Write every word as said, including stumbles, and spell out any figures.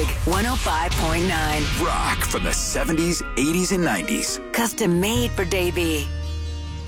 Big one oh five point nine. Rock from the seventies, eighties, and nineties. Custom made for Davey.